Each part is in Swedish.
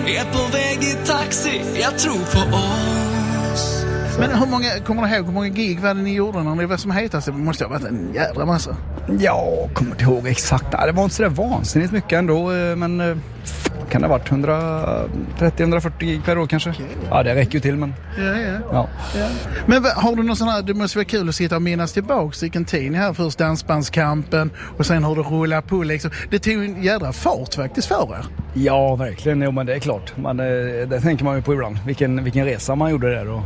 är på väg i taxi, jag tror på oss. Men kommer du ihåg hur många gig var det ni gjorde när det var som hetast? Det måste ha varit en jävla massa. Ja, kommer inte ihåg exakt. Det var inte så där vansinnigt mycket ändå, men kan det ha varit 130-140 gig per år kanske? Okay. Ja, det räcker ju till, men... Ja. Men har du någon sån här, det måste vara kul att sitta och minnas tillbaks vilken tid ni här, först Dansbandskampen och sen hur det rullar på liksom. Det tog en jädra fart faktiskt för er. Ja, verkligen. Jo, men det är klart. Det tänker man ju på ibland. Vilken resa man gjorde där. Och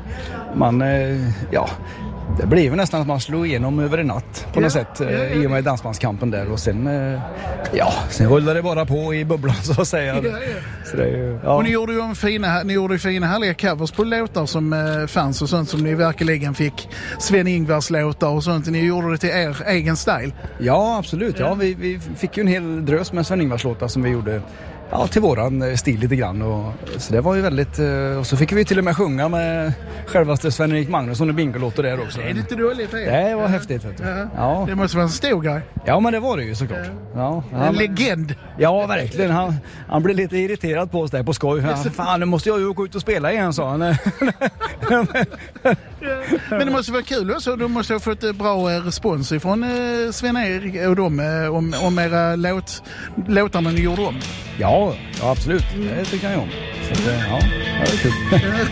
det blev nästan att man slog igenom över en natt på något sätt i och med Dansbandskampen där. Och sen rullade det bara på i bubblan så att säga. Så det är ju, ja. Och ni gjorde ju fina härliga covers på låtar som fanns och sånt som ni verkligen fick. Sven-Ingvars låtar och sånt. Ni gjorde det till er egen style. Ja, absolut. Ja, vi fick ju en hel drös med Sven-Ingvars låtar som vi gjorde till våran stil lite grann. Och, så det var ju väldigt... Och så fick vi till och med sjunga med självaste Sven-Erik Magnusson och Bingolåter där också. Det är lite dåligt. Det var häftigt, vet du. Ja. Det måste vara en stor grej. Ja, men det var det ju såklart. Ja, en legend. Ja, verkligen. Han blev lite irriterad på oss där på skoj. Fan, nu måste jag ju gå ut och spela igen, sa han. Men det måste vara kul också. Du måste ha fått bra respons ifrån Sven-Erik och dem om era låtarna ni gjorde om. Ja, absolut. Det tycker jag om. Så det är kul.